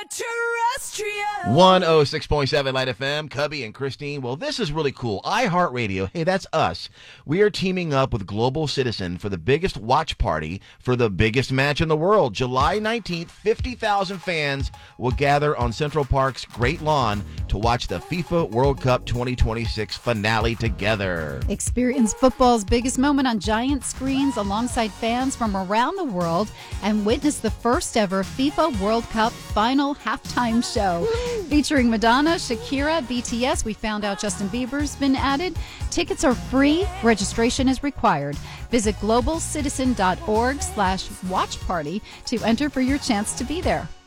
Terrestrial. 106.7 Light FM, Cubby and Christine. Well, this is really cool. iHeartRadio, hey, that's us. We are teaming up with Global Citizen for the biggest watch party for the biggest match in the world. July 19th, 50,000 fans will gather on Central Park's Great Lawn to watch the FIFA World Cup 2026 finale together. Experience football's biggest moment on giant screens alongside fans from around the world and witness the first ever FIFA World Cup final halftime show. Featuring Madonna, Shakira, BTS. We found out Justin Bieber's been added. Tickets are free. Registration is required. Visit globalcitizen.org/watchparty to enter for your chance to be there.